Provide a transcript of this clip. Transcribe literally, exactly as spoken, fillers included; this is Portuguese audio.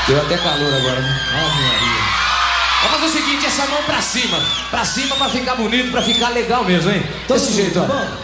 Deu até calor agora, né? Ave Maria. Vamos fazer o seguinte, essa mão pra cima. Pra cima pra ficar bonito, pra ficar legal mesmo, hein? Desse jeito, ó. Vamos.